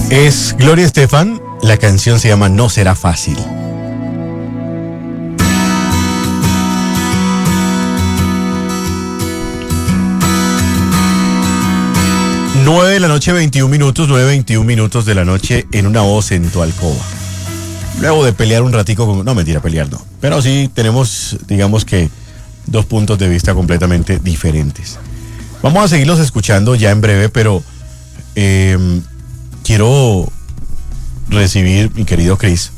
Es Gloria Estefan, la canción se llama No Será Fácil. Nueve de la noche, 21 minutos, 9:21 minutos de la noche en Una Voz en tu alcoba. Luego de pelear un ratico con... No, mentira, pelear no. Pero sí tenemos, digamos que, dos puntos de vista completamente diferentes. Vamos a seguirlos escuchando ya en breve, pero quiero recibir, mi querido Chris.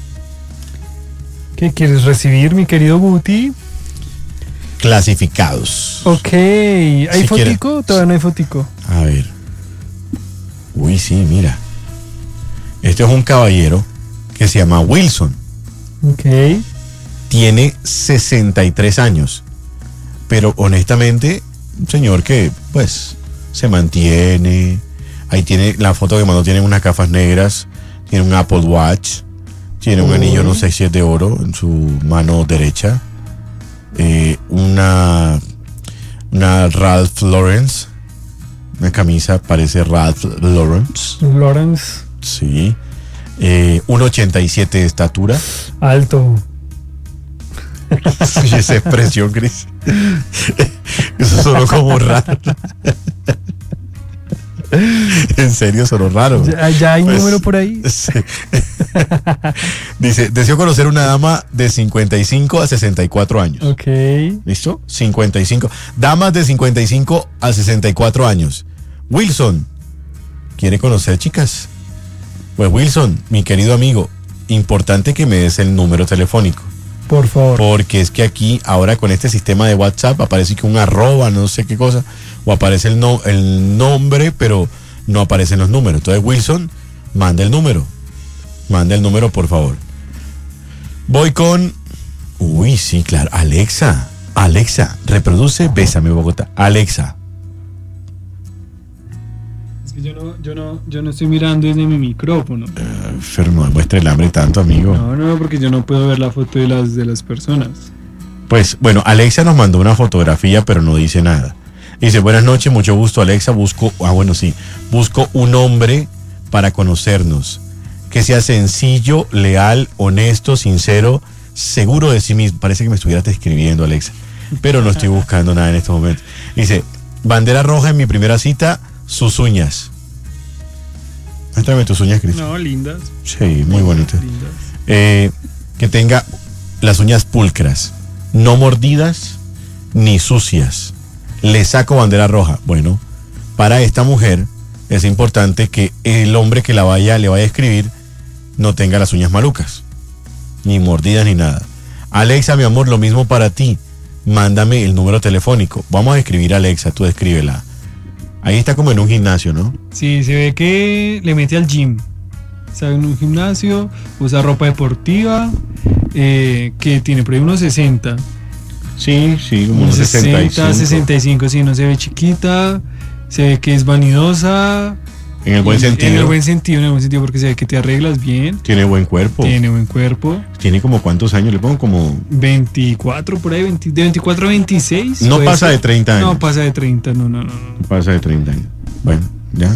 ¿Qué quieres recibir, mi querido Guti? Clasificados. Ok, ¿hay Si fotico? quiere. Todavía no hay fotico. A ver. Uy, sí, mira. Este es un caballero que se llama Wilson. Ok. Tiene 63 años. Pero honestamente, un señor que, pues, se mantiene. Ahí tiene la foto que mandó, tiene unas gafas negras, tiene un Apple Watch, tiene un anillo, no sé si es de oro, en su mano derecha. Una Ralph Lauren. Una camisa parece Ralph Lauren. Lawrence. Sí. 1,87 de estatura. Alto. Y esa expresión, Cris. Eso sonó como raro. En serio, sonó raro. ¿Ya hay Pues, número por ahí? Sí. Dice, deseo conocer una dama de 55 a 64 años. Ok. ¿Listo? 55. Damas de 55 a 64 años. Wilson, ¿quiere conocer chicas? Pues Wilson, mi querido amigo, importante que me des el número telefónico. Por favor. Porque es que aquí, ahora con este sistema de WhatsApp, aparece que un arroba, no sé qué cosa, o aparece el nombre, pero no aparecen los números. Entonces, Wilson, manda el número. Manda el número, por favor. Voy con... Uy, sí, claro. Alexa, reproduce Bésame Bogotá. Alexa. Es que yo no estoy mirando desde mi micrófono. Enfermo, muestra el hambre tanto, amigo. No, porque yo no puedo ver la foto de las personas. Pues, bueno, Alexa nos mandó una fotografía, pero no dice nada. Dice, buenas noches, mucho gusto, Alexa. Busco un hombre para conocernos. Que sea sencillo, leal, honesto, sincero, seguro de sí mismo. Parece que me estuvieras escribiendo, Alexa. Pero no estoy buscando nada en este momento. Dice, bandera roja en mi primera cita, sus uñas. Muéstrame tus uñas, Cris. No, lindas. Sí, muy bonitas. Lindas. Que tenga las uñas pulcras, no mordidas ni sucias. Le saco bandera roja. Bueno, para esta mujer es importante que el hombre que le vaya a escribir no tenga las uñas malucas, ni mordidas ni nada. Alexa, mi amor, lo mismo para ti. Mándame el número telefónico. Vamos a escribir a Alexa, tú escríbela. Ahí está como en un gimnasio, ¿no? Sí, se ve que le mete al gym. Está en un gimnasio, usa ropa deportiva, que tiene por ahí unos 60. Sí, como unos 65. 65, sí, no se ve chiquita, se ve que es vanidosa. En el buen sentido. En el buen sentido, porque se ve que te arreglas bien. Tiene buen cuerpo. Tiene buen cuerpo. ¿Tiene como cuántos años? Le pongo como... 24 por ahí, de 24 a 26. No pasa de 30 años. No pasa de 30, no. No pasa de 30 años. Bueno, ya.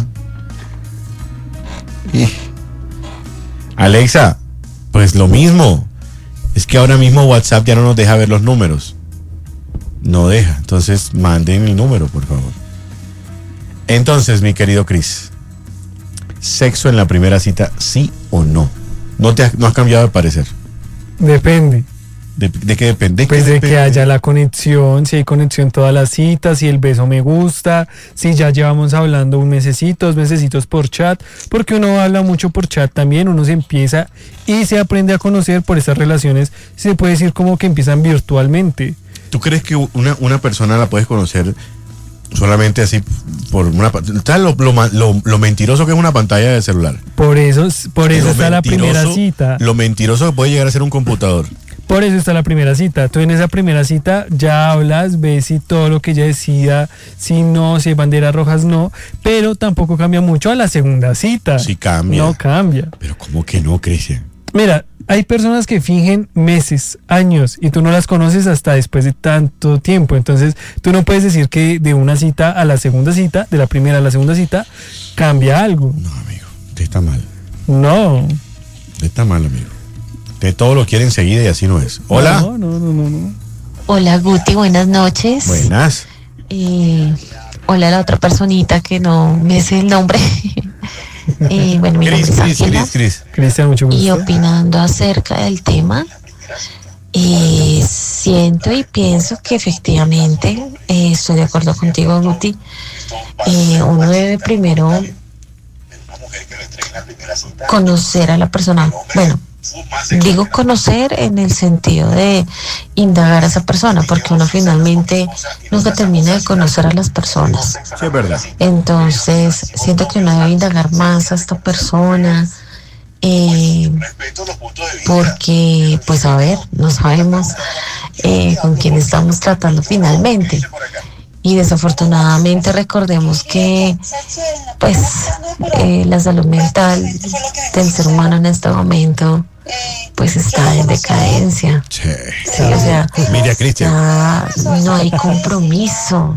Alexa, pues lo mismo. Es que ahora mismo WhatsApp ya no nos deja ver los números. No deja. Entonces, manden el número, por favor. Entonces, mi querido Chris, ¿sexo en la primera cita, sí o no? No has cambiado de parecer. Depende. ¿De qué depende? Pues de que haya la conexión, si hay conexión todas las citas, si el beso me gusta, si ya llevamos hablando un mesecito, 2 mesecitos por chat, porque uno habla mucho por chat también, uno se empieza y se aprende a conocer por esas relaciones, se puede decir como que empiezan virtualmente. ¿Tú crees que una persona la puedes conocer solamente así por una... ¿Sabes lo mentiroso que es una pantalla de celular? Por eso está la primera cita. Lo mentiroso que puede llegar a ser un computador. Por eso está la primera cita. Tú en esa primera cita ya hablas, ves si todo lo que ella decida, si no, si hay banderas rojas, no, pero tampoco cambia mucho a la segunda cita. Sí cambia. No cambia. Pero ¿cómo que no, Cristian? Mira, hay personas que fingen meses, años, y tú no las conoces hasta después de tanto tiempo. Entonces, tú no puedes decir que de una cita a la segunda cita, de la primera a la segunda cita, cambia algo. No, amigo. Usted está mal. No. Usted está mal, amigo. Usted todo lo quiere enseguida y así no es. Hola. No. Hola Guti, buenas noches. Buenas. Hola a la otra personita que no me sé el nombre. Bueno, mi nombre es Ángela. Cristian, mucho gusto. Y opinando acerca del tema, siento y pienso que efectivamente estoy de acuerdo contigo, Guti. Uno debe primero conocer a la persona. Bueno, digo conocer en el sentido de indagar a esa persona, porque uno finalmente nunca termina de conocer a las personas. Sí, es verdad. Entonces, siento que uno debe indagar más a esta persona, porque, pues a ver, no sabemos con quién estamos tratando finalmente. Y desafortunadamente recordemos que pues la salud mental del ser humano en este momento pues está en decadencia. Sí. Sí, o sea, Mira, Cristian. ya no hay compromiso,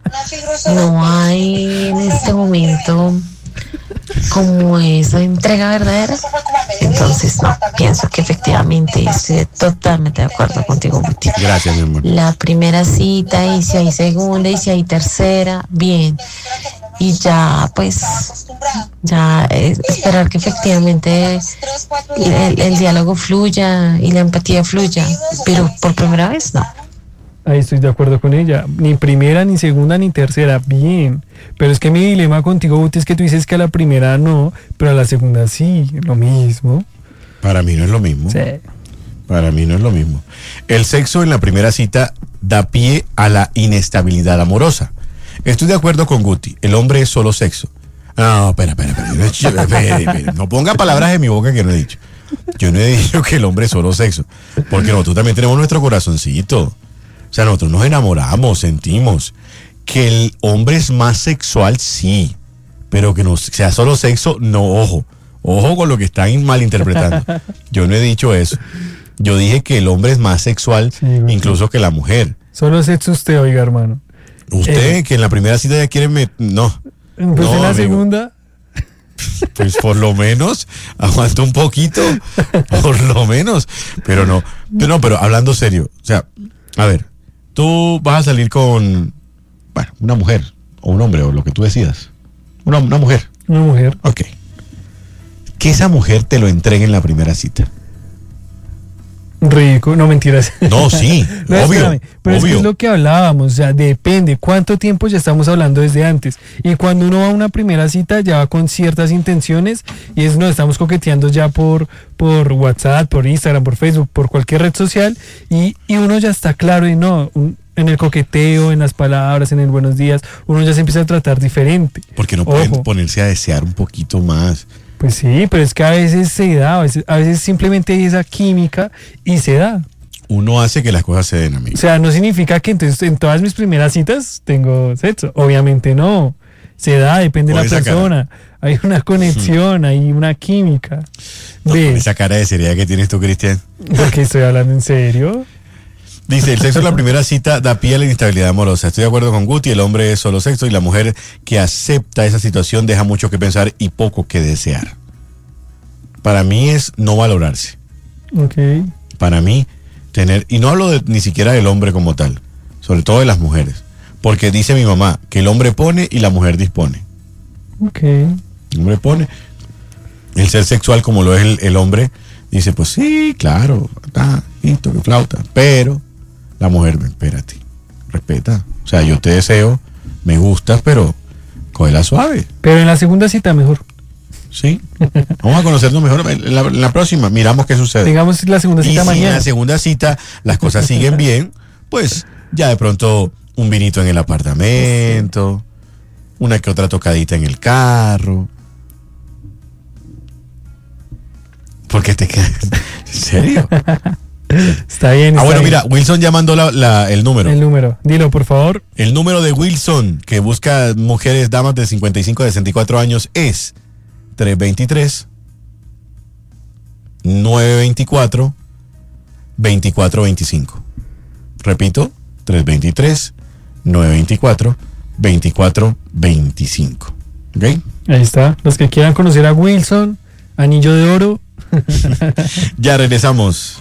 no hay en este momento como esa entrega verdadera. Entonces, no, pienso que efectivamente estoy totalmente de acuerdo contigo, Guti. Gracias, mi amor. La primera cita, y si hay segunda, y si hay tercera, bien. Y ya, pues, ya esperar que efectivamente el diálogo fluya y la empatía fluya, pero por primera vez no. Ahí estoy de acuerdo con ella. Ni primera, ni segunda, ni tercera. Bien. Pero es que mi dilema contigo, Guti, es que tú dices que a la primera no, pero a la segunda sí. Lo mismo. Para mí no es lo mismo. Sí. Para mí no es lo mismo. El sexo en la primera cita da pie a la inestabilidad amorosa. Estoy de acuerdo con Guti. El hombre es solo sexo. No, espera. Espera. No ponga palabras en mi boca que no he dicho. Yo no he dicho que el hombre es solo sexo. Porque nosotros también tenemos nuestro corazoncito. O sea, nosotros nos enamoramos, sentimos. Que el hombre es más sexual, sí. Pero que no sea solo sexo, no, ojo. Ojo con lo que están malinterpretando. Yo no he dicho eso. Yo dije que el hombre es más sexual, sí, incluso que la mujer. Solo sexo usted, oiga, hermano. Usted, que en la primera cita ya quiere... No. Pues no, en la amigo. Segunda... Pues por lo menos aguanta un poquito, por lo menos. Pero no, pero hablando serio, o sea, a ver, tú vas a salir con, bueno, una mujer o un hombre o lo que tú decidas. Una mujer. Una mujer. Ok. Que esa mujer te lo entregue en la primera cita. Rico, no mentiras. No, sí, no, obvio. Espérame, pero obvio. es lo que hablábamos, o sea, depende cuánto tiempo ya estamos hablando desde antes. Y cuando uno va a una primera cita ya va con ciertas intenciones y es no estamos coqueteando ya por WhatsApp, por Instagram, por Facebook, por cualquier red social y uno ya está claro y no, en el coqueteo, en las palabras, en el buenos días, uno ya se empieza a tratar diferente. Porque no pueden ponerse a desear un poquito más. Pues sí, pero es que a veces se da, a veces simplemente hay esa química y se da. Uno hace que las cosas se den, amigo. O sea, no significa que entonces en todas mis primeras citas tengo sexo. Obviamente no. Se da, depende de la persona. Hay una conexión, hay una química. No, con esa cara de seriedad que tienes tú, Cristian. Porque estoy hablando en serio. Dice, el sexo en la primera cita da pie a la inestabilidad amorosa. Estoy de acuerdo con Guti, el hombre es solo sexo y la mujer que acepta esa situación deja mucho que pensar y poco que desear. Para mí es no valorarse. Ok. Para mí, tener, y no hablo ni siquiera del hombre como tal, sobre todo de las mujeres. Porque dice mi mamá que el hombre pone y la mujer dispone. Ok. El hombre pone. El ser sexual como lo es el hombre, dice, pues sí, claro, listo, que flauta, pero... La mujer, espérate, respeta. O sea, yo te deseo, me gustas, pero cógela suave. Pero en la segunda cita mejor. Sí. Vamos a conocernos mejor. En la próxima, miramos qué sucede. Digamos la segunda cita mañana. Si en la segunda cita las cosas siguen bien, pues ya de pronto un vinito en el apartamento, una que otra tocadita en el carro. ¿Por qué te quedas? ¿En serio? Está bien. Bueno, bien. mira, Wilson ya mandó el número. El número, dilo por favor. El número de Wilson, que busca mujeres, damas de 55 a 64 años, es 323-924-2425. Repito, 323-924-2425. ¿Ok? Ahí está. Los que quieran conocer a Wilson, Anillo de Oro. Ya regresamos.